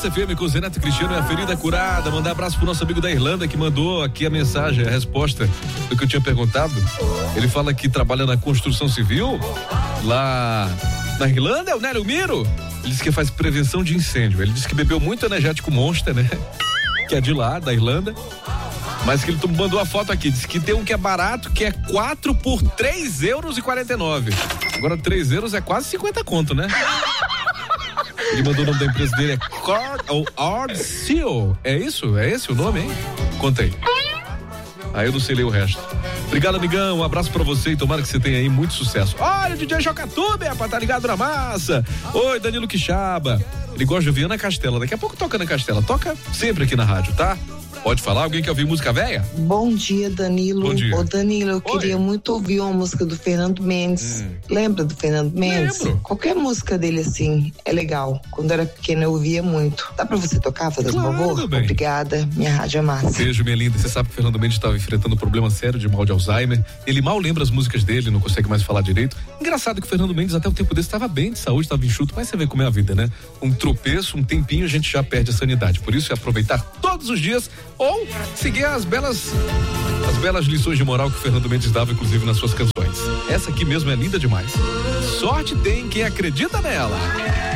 Massa FM com o Zeneto Cristiano e a ferida curada. Mandar abraço pro nosso amigo da Irlanda que mandou aqui a mensagem, a resposta do que eu tinha perguntado. Ele fala que trabalha na construção civil lá na Irlanda, é o Nélio Miro. Ele disse que faz prevenção de incêndio. Ele disse que bebeu muito energético Monster, né? Que é de lá, da Irlanda. Mas que ele mandou a foto aqui. Disse que tem um que é barato, que é 4 por €3,49. Agora 3 euros é quase 50 conto, né? Ele mandou o nome da empresa dele, é Ardseal. É isso? É esse o nome, hein? Conta aí. Aí eu não sei ler o resto. Obrigado, amigão. Um abraço pra você e tomara que você tenha aí muito sucesso. Olha o DJ Jocatube, rapaz, tá ligado na massa. Oi, Danilo Quixaba. Ele gosta de ouvir Ana Castela. Daqui a pouco toca Ana Castela. Toca sempre aqui na rádio, tá? Pode falar? Alguém quer ouvir música velha? Bom dia, Danilo. Bom dia. Ô, Danilo, eu queria muito ouvir uma música do Fernando Mendes. Lembra do Fernando Mendes? Lembro. Qualquer música dele, assim, é legal. Quando eu era pequena, eu ouvia muito. Dá pra você tocar, fazendo favor? Obrigada, minha rádio é massa. Beijo, minha linda. Você sabe que o Fernando Mendes estava enfrentando um problema sério de mal de Alzheimer. Ele mal lembra as músicas dele, não consegue mais falar direito. Engraçado que o Fernando Mendes, até o tempo desse, estava bem de saúde, estava enxuto, mas você vê como é a vida, né? Um tropeço, um tempinho, a gente já perde a sanidade. Por isso é aproveitar todos os dias ou seguir as belas lições de moral que o Fernando Mendes dava, inclusive, nas suas canções. Essa aqui mesmo é linda demais. Sorte tem quem acredita nela.